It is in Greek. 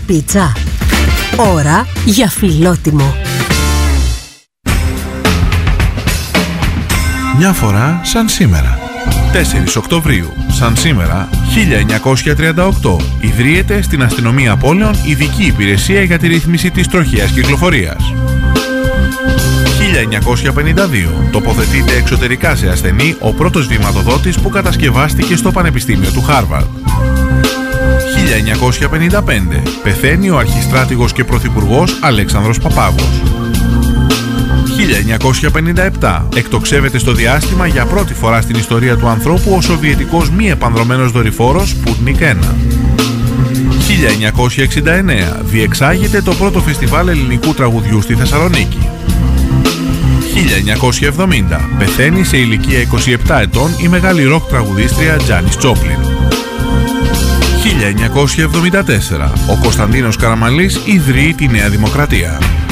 πίτσα. Ώρα για φιλότιμο. Μια φορά σαν σήμερα. 4 Οκτωβρίου, σαν σήμερα, 1938, ιδρύεται στην Αστυνομία Πόλεων ειδική υπηρεσία για τη ρύθμιση της τροχαίας κυκλοφορίας. 1952, τοποθετείται εξωτερικά σε ασθενή ο πρώτος βηματοδότης που κατασκευάστηκε στο Πανεπιστήμιο του Χάρβαρντ. 1955, πεθαίνει ο αρχιστράτηγος και πρωθυπουργός Αλέξανδρος Παπάγος. 1957, εκτοξεύεται στο διάστημα για πρώτη φορά στην ιστορία του ανθρώπου ο σοβιετικός μη επανδρωμένος δορυφόρος Sputnik 1. 1969, διεξάγεται το πρώτο φεστιβάλ ελληνικού τραγουδιού στη Θεσσαλονίκη. 1970, πεθαίνει σε ηλικία 27 ετών η μεγάλη ροκ τραγουδίστρια Τζάνις Τζόπλιν. 1974, ο Κωνσταντίνος Καραμανλής ιδρύει τη Νέα Δημοκρατία.